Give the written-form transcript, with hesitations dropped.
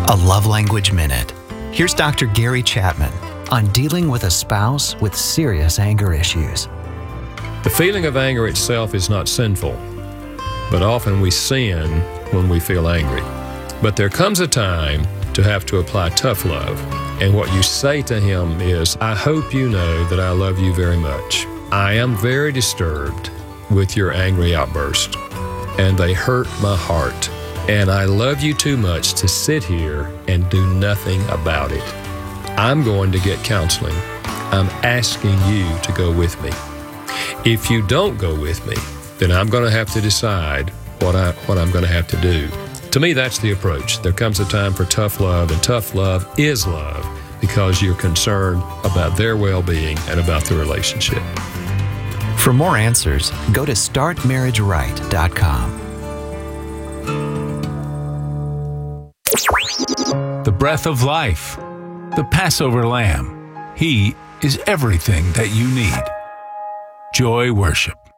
A Love Language Minute. Here's Dr. Gary Chapman on dealing with a spouse with serious anger issues. The feeling of anger itself is not sinful, but often we sin when we feel angry. But there comes a time to have to apply tough love. And what you say to him is, I hope you know that I love you very much. I am very disturbed with your angry outburst, and they hurt my heart. And I love you too much to sit here and do nothing about it. I'm going to get counseling. I'm asking you to go with me. If you don't go with me, then I'm going to have to decide what I'm going to have to do. To me, that's the approach. There comes a time for tough love, and tough love is love because you're concerned about their well-being and about the relationship. For more answers, go to startmarriageright.com. The breath of life, the Passover Lamb. He is everything that you need. Joy Worship.